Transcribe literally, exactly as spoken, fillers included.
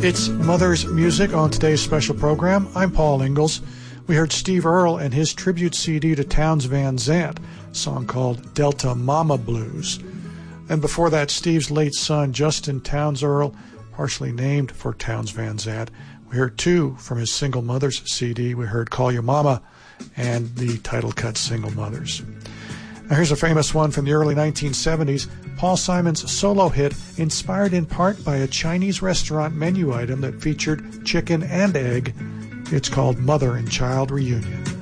It's Mother's Music on today's special program. I'm Paul Ingalls. We heard Steve Earle and his tribute C D to Townes Van Zandt, a song called Delta Mama Blues. And before that, Steve's late son, Justin Townes Earle, partially named for Townes Van Zandt. We heard two from his Single Mothers C D. We heard Call Your Mama and the title cut Single Mothers. Now here's a famous one from the early nineteen seventies, Paul Simon's solo hit, inspired in part by a Chinese restaurant menu item that featured chicken and egg. It's called Mother and Child Reunion.